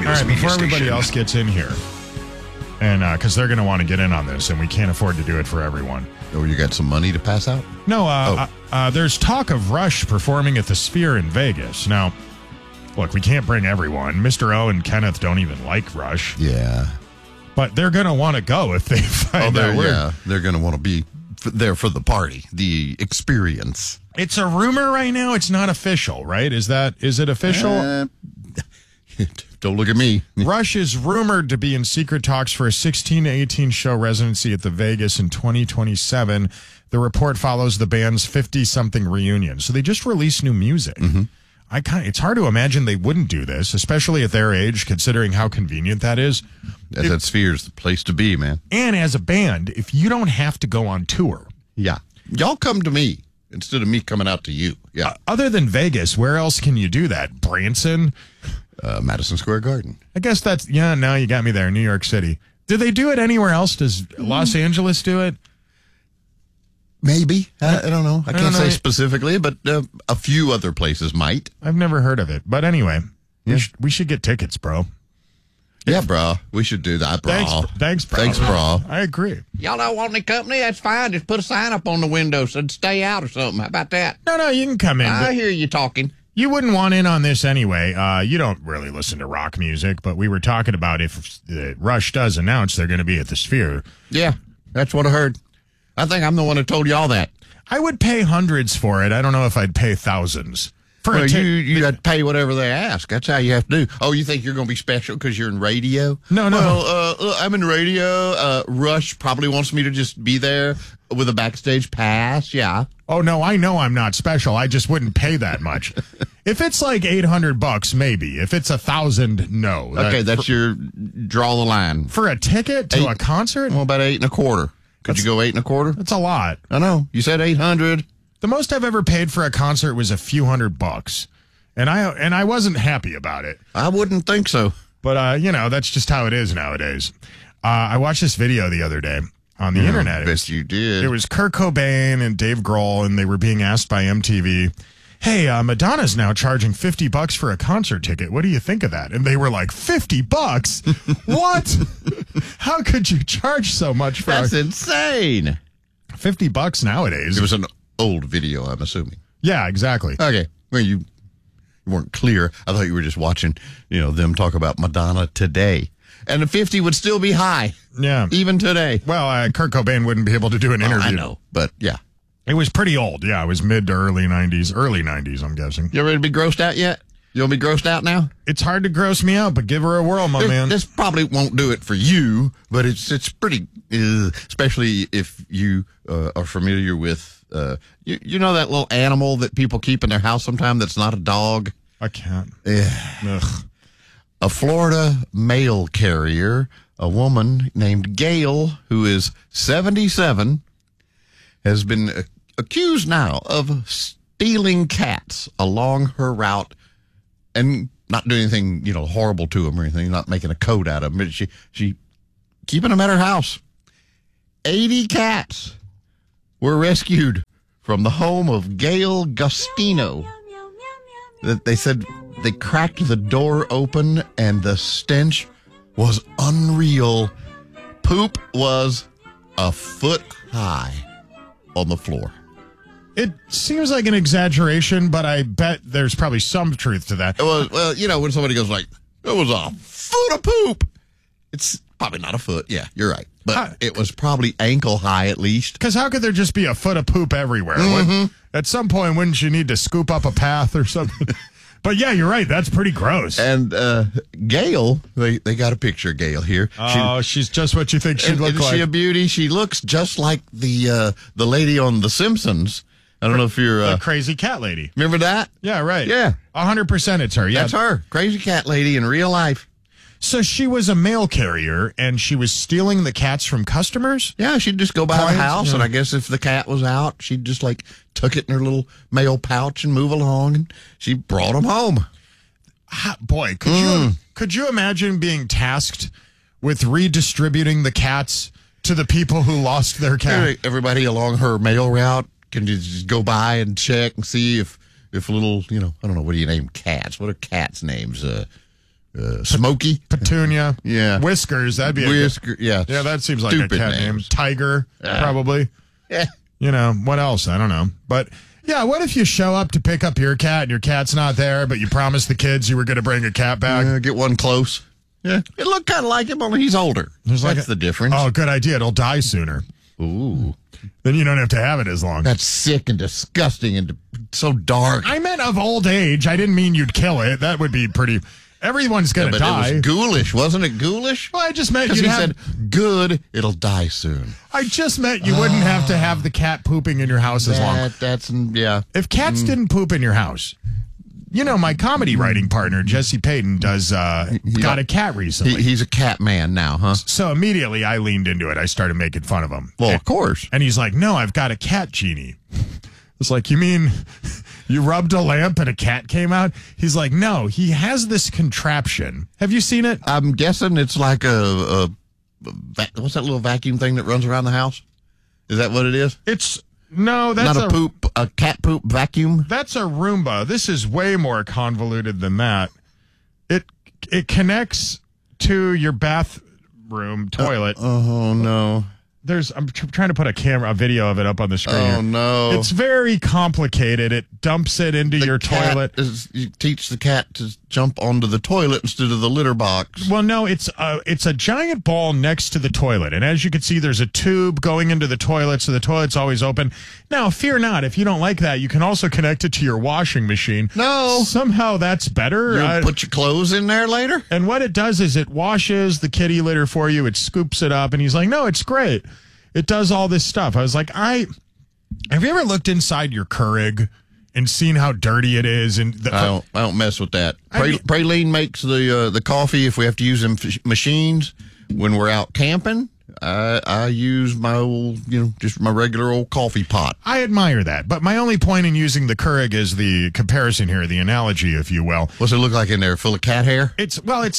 News All right, Media before everybody Station. else gets in here, and because they're going to want to get in on this, and we can't afford to do it for everyone. Oh, you got some money to pass out? No, there's talk of Rush performing at the Sphere in Vegas. Now, look, we can't bring everyone. Mr. O and Kenneth don't even like Rush. Yeah. But they're going to want to go if they find out where. They're going to want to be there for the party, the experience. It's a rumor right now. It's not official, right? Is it official? Don't look at me. Rush is rumored to be in secret talks for a 16 to 18 show residency at the Vegas in 2027. The report follows the band's 50-something reunion. So they just released new music. Mm-hmm. It's hard to imagine they wouldn't do this, especially at their age, considering how convenient that is. That Sphere's the place to be, man. And as a band, if you don't have to go on tour. Yeah. Y'all come to me instead of me coming out to you. Yeah. Other than Vegas, where else can you do that? Branson? Madison Square Garden. I guess now you got me there, New York City. Do they do it anywhere else? Does Los Angeles do it? Maybe. I don't know. I can't say know. specifically, but a few other places might. I've never heard of it. But anyway, we should get tickets, bro. Yeah, bro. We should do that, bro. Thanks, bro. Thanks, bro. I agree. Y'all don't want any company? That's fine. Just put a sign up on the window said stay out or something. How about that? No, you can come in. I but hear you talking. you wouldn't want in on this anyway. You don't really listen to rock music, but we were talking about if Rush does announce they're going to be at the Sphere. Yeah, that's what I heard. I think I'm the one who told y'all that. I would pay hundreds for it. I don't know if I'd pay thousands. Well, you have to pay whatever they ask. That's how you have to do. Oh, you think you're going to be special because you're in radio? No. Well, I'm in radio. Rush probably wants me to just be there with a backstage pass. Yeah. Oh, no, I know I'm not special. I just wouldn't pay that much. If it's like $800, maybe. If it's $1,000, no. Okay, that's your draw the line. For a ticket to a concert? Well, about 8 1/4. Could you go 8 1/4? That's a lot. I know. You said 800. The most I've ever paid for a concert was a few $100, and I wasn't happy about it. I wouldn't think so. But that's just how it is nowadays. I watched this video the other day on the internet. Yes, you did. It was Kurt Cobain and Dave Grohl, and they were being asked by MTV, "Hey, Madonna's now charging $50 for a concert ticket. What do you think of that?" And they were like, $50? What? How could you charge so much for That's insane. $50 nowadays? It was an old video, I'm assuming. Yeah, exactly. Okay. Well, you weren't clear. I thought you were just watching, them talk about Madonna today. And the 50 would still be high. Yeah. Even today. Well, Kurt Cobain wouldn't be able to do an interview. I know, but yeah. It was pretty old. Yeah, it was mid to early 90s, I'm guessing. You ready to be grossed out yet? You'll be grossed out now? It's hard to gross me out, but give her a whirl, my man. This probably won't do it for you, but it's pretty, especially if you are familiar with, you know that little animal that people keep in their house sometime that's not a dog? I can't. Yeah. Ugh. A Florida mail carrier, a woman named Gail, who is 77, has been accused now of stealing cats along her route and not doing anything, horrible to them or anything, not making a coat out of them. But she keeping them at her house. 80 cats were rescued from the home of Gail Gustino. They said they cracked the door open and the stench was unreal. Poop was a foot high on the floor. It seems like an exaggeration, but I bet there's probably some truth to that. It was, when somebody goes like, it was a foot of poop. It's probably not a foot. Yeah, you're right. But it was probably ankle high at least. Because how could there just be a foot of poop everywhere? Mm-hmm. At some point, wouldn't you need to scoop up a path or something? But yeah, you're right. That's pretty gross. And Gail, they got a picture of Gail here. Oh, she's just what you think she'd look like. Is she a beauty? She looks just like the lady on The Simpsons. I don't know if you're... the crazy cat lady. Remember that? Yeah, right. Yeah. 100% it's her. Yeah. That's her. Crazy cat lady in real life. So she was a mail carrier, and she was stealing the cats from customers? Yeah, she'd just go by the house, and I guess if the cat was out, she'd just, tuck it in her little mail pouch and move along, and she brought them home. Boy, could you imagine being tasked with redistributing the cats to the people who lost their cat? Everybody along her mail route can just go by and check and see if little, I don't know, what do you name cats? What are cats' names? Smokey. Petunia. Yeah. Whiskers. That'd be Whisker. Yeah. Yeah, that seems like a Stupid cat name. names. Tiger, probably. Yeah. You know, what else? I don't know. But yeah, what if you show up to pick up your cat and your cat's not there, but you promised the kids you were going to bring a cat back? Get one close. Yeah. It looked kind of like him, only he's older. That's the difference. Oh, good idea. It'll die sooner. Ooh. Then you don't have to have it as long. That's sick and disgusting and so dark. I meant of old age. I didn't mean you'd kill it. That would be pretty. Everyone's going to die. It was ghoulish, wasn't it? Ghoulish? Well, I just meant Because you'd he have. said, good, it'll die soon. I just meant you wouldn't have to have the cat pooping in your house as long. Yeah. If cats didn't poop in your house, you know, my comedy writing partner, Jesse Payton, does got a cat recently. He's a cat man now, huh? So immediately I leaned into it. I started making fun of him. Well, of course. And he's like, no, I've got a cat genie. It's like, you mean you rubbed a lamp and a cat came out? He's like, no, he has this contraption. Have you seen it? I'm guessing it's like what's that little vacuum thing that runs around the house? Is that what it is? That's Not a cat poop vacuum? That's a Roomba. This is way more convoluted than that. It connects to your bathroom toilet. Oh, no. I'm trying to put a video of it up on the screen. Oh, here. no. It's very complicated. It dumps it into your toilet. You teach the cat to jump onto the toilet instead of the litter box. Well, no, it's a giant ball next to the toilet. And as you can see, there's a tube going into the toilet, so the toilet's always open. Now, fear not. If you don't like that, you can also connect it to your washing machine. No. Somehow that's better. You'll put your clothes in there later? And what it does is it washes the kitty litter for you. It scoops it up. And he's like, no, it's great. It does all this stuff. I was like, have you ever looked inside your Keurig and seen how dirty it is? And I don't mess with that. Praline makes the coffee if we have to use them machines. When we're out camping, I use my old, just my regular old coffee pot. I admire that. But my only point in using the Keurig is the comparison here, the analogy, if you will. What's it look like in there? Full of cat hair? It's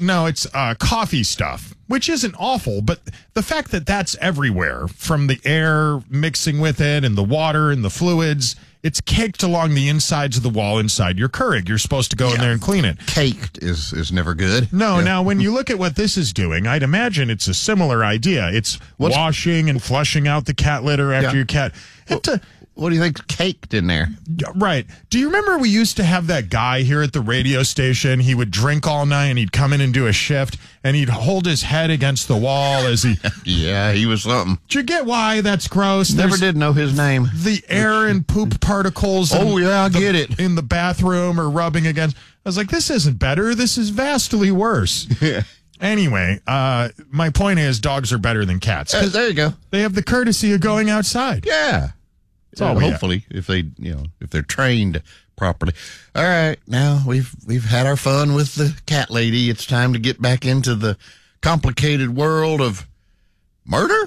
coffee stuff, which isn't awful, but the fact that that's everywhere, from the air mixing with it and the water and the fluids, it's caked along the insides of the wall inside your Keurig. You're supposed to go in there and clean it. Caked is never good. No, Now when you look at what this is doing, I'd imagine it's a similar idea. It's washing and flushing out the cat litter after your cat. What do you think's caked in there? Right. Do you remember we used to have that guy here at the radio station? He would drink all night and he'd come in and do a shift and he'd hold his head against the wall as he... Yeah, he was something. Do you get why that's gross? Never did know his name. The air and poop particles. Oh, yeah, I get it. In the bathroom or rubbing against... I was like, this isn't better. This is vastly worse. Yeah. Anyway, my point is dogs are better than cats. There you go. They have the courtesy of going outside. Yeah. Hopefully, if they're trained properly. All right, now we've had our fun with the cat lady. It's time to get back into the complicated world of murder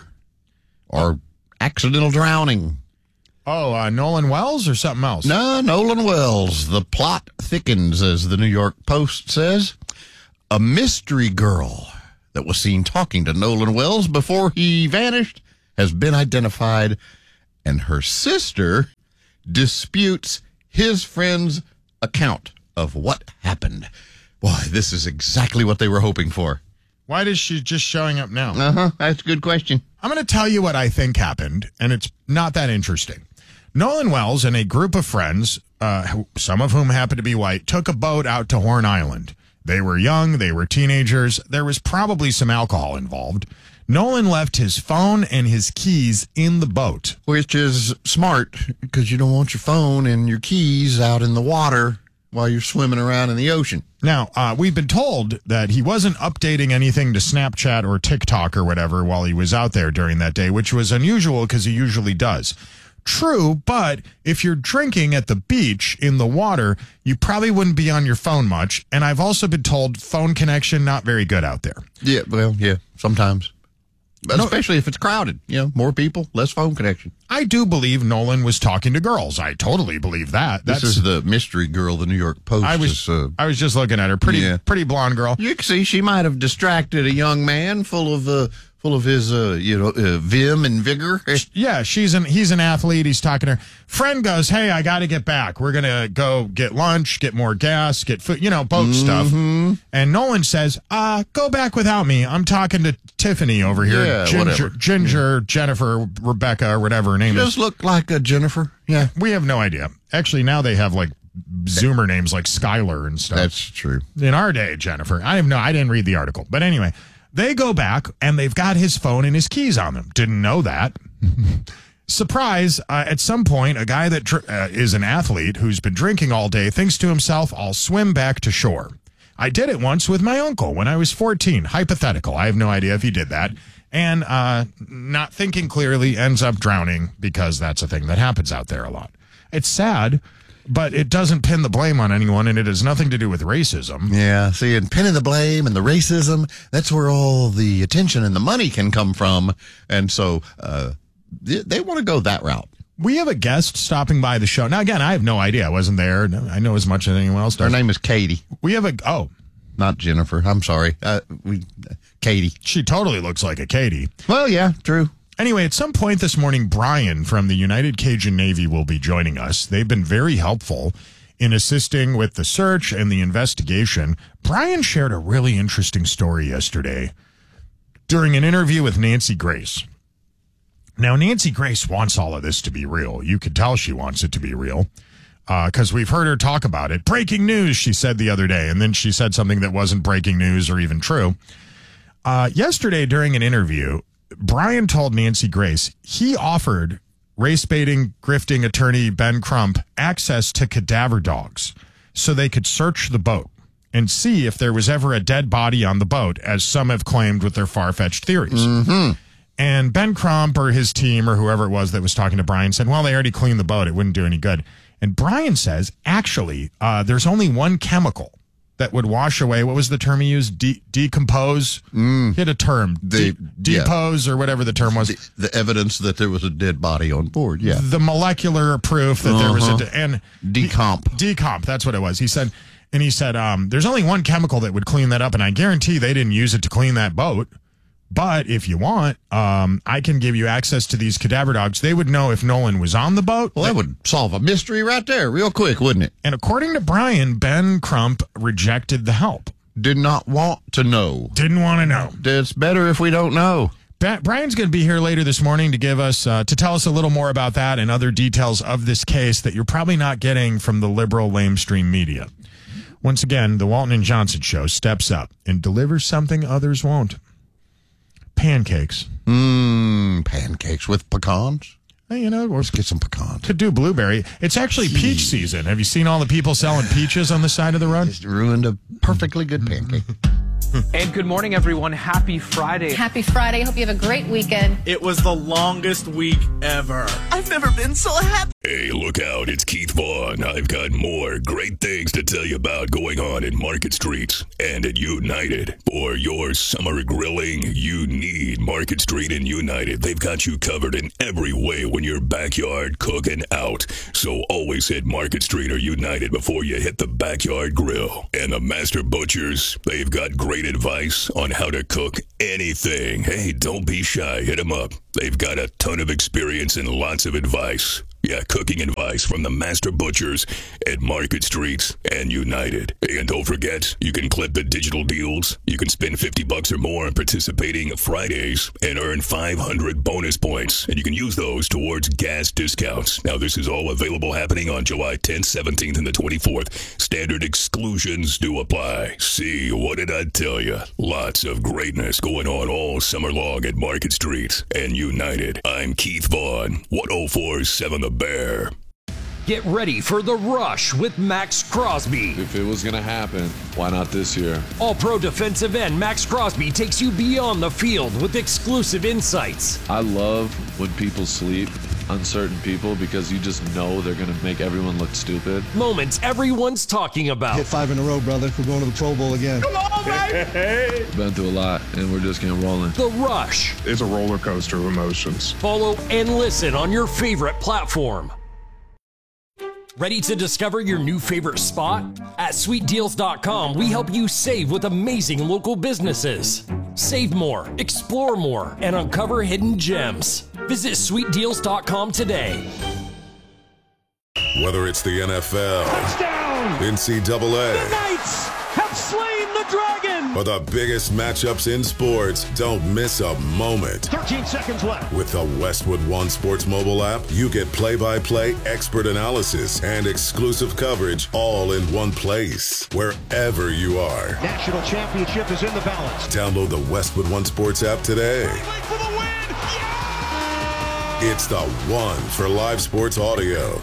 or accidental drowning. Oh, Nolan Wells or something else? No, Nolan Wells. The plot thickens, as the New York Post says. A mystery girl that was seen talking to Nolan Wells before he vanished has been identified, and her sister disputes his friend's account of what happened. Boy, this is exactly what they were hoping for. Why is she just showing up now? That's a good question. I'm going to tell you what I think happened, and it's not that interesting. Nolan Wells and a group of friends, some of whom happen to be white, took a boat out to Horn Island. They were young. They were teenagers. There was probably some alcohol involved. Nolan left his phone and his keys in the boat. Which is smart, because you don't want your phone and your keys out in the water while you're swimming around in the ocean. Now, we've been told that he wasn't updating anything to Snapchat or TikTok or whatever while he was out there during that day, which was unusual because he usually does. True, but if you're drinking at the beach in the water, you probably wouldn't be on your phone much. And I've also been told phone connection not very good out there. Yeah, well, yeah, sometimes. Especially if it's crowded. More people, less phone connection. I do believe Nolan was talking to girls. I totally believe that. This is the mystery girl the New York Post I was just looking at her. Pretty blonde girl. You can see she might have distracted a young man full of full of his, vim and vigor. Yeah, he's an athlete. He's talking to her. Friend goes, hey, I got to get back. We're going to go get lunch, get more gas, get food, boat stuff. And Nolan says, go back without me. I'm talking to Tiffany over here. Yeah, Ginger, Jennifer, Rebecca, or whatever her name is. Does look like a Jennifer. Yeah. We have no idea. Actually, now they have like Zoomer names like Skylar and stuff. That's true. In our day, Jennifer. I didn't read the article. But anyway, they go back and they've got his phone and his keys on them. Didn't know that. Surprise, at some point, a guy that is an athlete who's been drinking all day thinks to himself, I'll swim back to shore. I did it once with my uncle when I was 14. Hypothetical. I have no idea if he did that. And not thinking clearly ends up drowning because that's a thing that happens out there a lot. It's sad, but it doesn't pin the blame on anyone, and it has nothing to do with racism. Yeah, see, and pinning the blame and the racism, that's where all the attention and the money can come from. And so they want to go that route. We have a guest stopping by the show. Now, again, I have no idea. I wasn't there. I know as much as anyone else does. Her name is Katie. We have not Jennifer. I'm sorry. Katie. She totally looks like a Katie. Well, yeah, true. Anyway, at some point this morning, Brian from the United Cajun Navy will be joining us. They've been very helpful in assisting with the search and the investigation. Brian shared a really interesting story yesterday during an interview with Nancy Grace. Now, Nancy Grace wants all of this to be real. You could tell she wants it to be real because we've heard her talk about it. Breaking news, she said the other day, and then she said something that wasn't breaking news or even true. Yesterday during an interview, Brian told Nancy Grace he offered race-baiting, grifting attorney Ben Crump access to cadaver dogs so they could search the boat and see if there was ever a dead body on the boat, as some have claimed with their far-fetched theories. Mm-hmm. And Ben Crump or his team or whoever it was that was talking to Brian said, well, they already cleaned the boat. It wouldn't do any good. And Brian says, actually, there's only one chemical that would wash away. What was the term he used? Decompose? He had a term. Depose or whatever the term was. The evidence that there was a dead body on board, yeah. The molecular proof that there was and decomp. Decomp, that's what it was. He said, there's only one chemical that would clean that up, and I guarantee they didn't use it to clean that boat. But if you want, I can give you access to these cadaver dogs. They would know if Nolan was on the boat. Well, that would solve a mystery right there real quick, wouldn't it? And according to Brian, Ben Crump rejected the help. Did not want to know. Didn't want to know. It's better if we don't know. Brian's going to be here later this morning to give us, to tell us a little more about that and other details of this case that you're probably not getting from the liberal lamestream media. Once again, the Walton and Johnson Show steps up and delivers something others won't. Pancakes. Pancakes with pecans? Hey, Let's get some pecans. Could do blueberry. It's actually peach season. Have you seen all the people selling peaches on the side of the road? Just ruined a perfectly good pancake. And good morning, everyone. Happy Friday. Happy Friday. Hope you have a great weekend. It was the longest week ever. I've never been so happy. Hey, look out. It's Keith Vaughn. I've got more great things to tell you about going on in Market Street and at United. For your summer grilling, you need Market Street and United. They've got you covered in every way when you're backyard cooking out. So always hit Market Street or United before you hit the backyard grill. And the Master Butchers, they've got great advice on how to cook anything. Hey, don't be shy. Hit them up. They've got a ton of experience and lots of advice. Yeah, cooking advice from the Master Butchers at Market Street and United. And don't forget, you can clip the digital deals. You can spend $50 or more on participating Fridays and earn 500 bonus points. And you can use those towards gas discounts. Now, this is all available happening on July 10th, 17th, and the 24th. Standard exclusions do apply. See, what did I tell you? Lots of greatness going on all summer long at Market Street and United. I'm Keith Vaughn, 104.7 The Bear. Get ready for The Rush with Max Crosby. If it was going to happen, why not this year? All-pro defensive end Max Crosby takes you beyond the field with exclusive insights. I love when people sleep on certain people because you just know they're going to make everyone look stupid. Moments everyone's talking about. Hit 5 in a row, brother. We're going to the Pro Bowl again. Come on, baby! Been through a lot, and we're just getting rolling. The Rush. It's a roller coaster of emotions. Follow and listen on your favorite platform. Ready to discover your new favorite spot? At sweetdeals.com, we help you save with amazing local businesses. Save more, explore more, and uncover hidden gems. Visit sweetdeals.com today. Whether it's the NFL, Touchdown! NCAA, The Knights have slain the dragon! or the biggest matchups in sports, don't miss a moment. 13 seconds left. With the Westwood One Sports mobile app, you get play-by-play expert analysis and exclusive coverage all in one place, wherever you are. National championship is in the balance. Download the Westwood One Sports app today. For the win! Yeah! It's the one for live sports audio.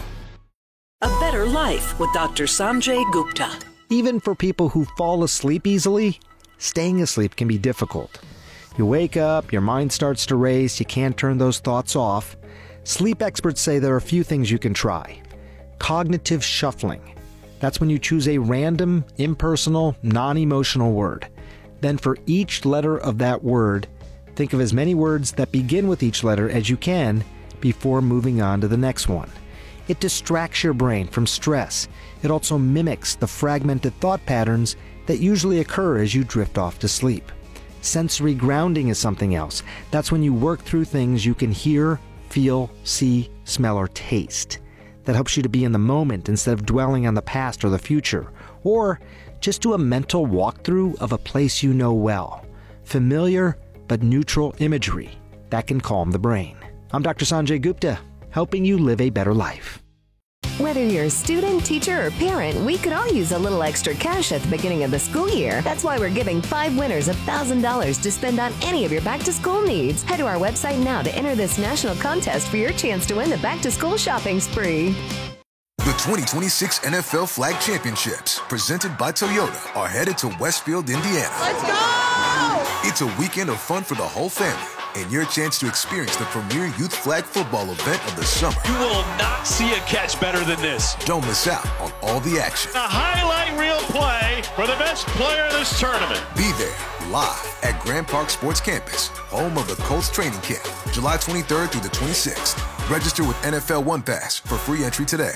A better life with Dr. Sanjay Gupta. Even for people who fall asleep easily, staying asleep can be difficult. You wake up, your mind starts to race, you can't turn those thoughts off. Sleep experts say there are a few things you can try. Cognitive shuffling. That's when you choose a random, impersonal, non-emotional word. Then for each letter of that word, think of as many words that begin with each letter as you can before moving on to the next one. It distracts your brain from stress. It also mimics the fragmented thought patterns that usually occur as you drift off to sleep. Sensory grounding is something else. That's when you work through things you can hear, feel, see, smell, or taste. That helps you to be in the moment instead of dwelling on the past or the future. Or just do a mental walkthrough of a place you know well. Familiar but neutral imagery. That can calm the brain. I'm Dr. Sanjay Gupta, helping you live a better life. Whether you're a student, teacher, or parent, we could all use a little extra cash at the beginning of the school year. That's why we're giving 5 winners $1,000 to spend on any of your back-to-school needs. Head to our website now to enter this national contest for your chance to win the back-to-school shopping spree. The 2026 NFL Flag Championships, presented by Toyota, are headed to Westfield, Indiana. Let's go! It's a weekend of fun for the whole family, and your chance to experience the premier youth flag football event of the summer. You will not see a catch better than this. Don't miss out on all the action. A highlight reel play for the best player in this tournament. Be there, live at Grand Park Sports Campus, home of the Colts training camp, July 23rd through the 26th. Register with NFL One Pass for free entry today.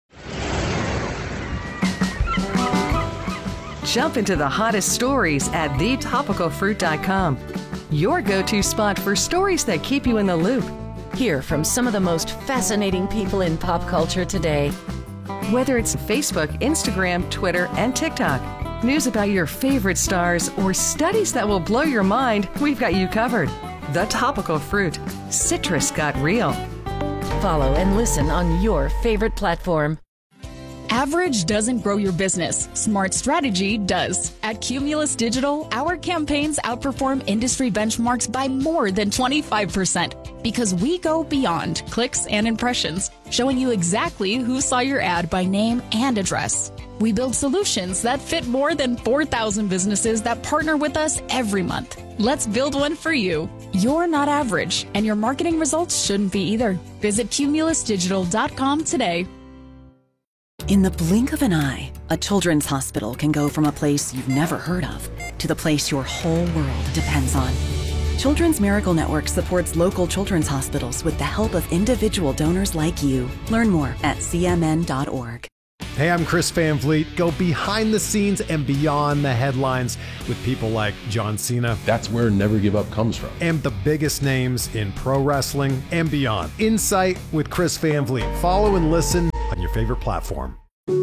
Jump into the hottest stories at thetopicalfruit.com. Your go-to spot for stories that keep you in the loop. Hear from some of the most fascinating people in pop culture today. Whether it's Facebook, Instagram, Twitter, and TikTok, news about your favorite stars, or studies that will blow your mind, we've got you covered. The Topical Fruit. Citrus got real. Follow and listen on your favorite platform. Average doesn't grow your business. Smart strategy does. At Cumulus Digital, our campaigns outperform industry benchmarks by more than 25% because we go beyond clicks and impressions, showing you exactly who saw your ad by name and address. We build solutions that fit more than 4,000 businesses that partner with us every month. Let's build one for you. You're not average, and your marketing results shouldn't be either. Visit cumulusdigital.com today. In the blink of an eye, a children's hospital can go from a place you've never heard of to the place your whole world depends on. Children's Miracle Network supports local children's hospitals with the help of individual donors like you. Learn more at cmn.org. Hey, I'm Chris Van Vliet. Go behind the scenes and beyond the headlines with people like John Cena. That's where Never Give Up comes from. And the biggest names in pro wrestling and beyond. Insight with Chris Van Vliet. Follow and listen on your favorite platform.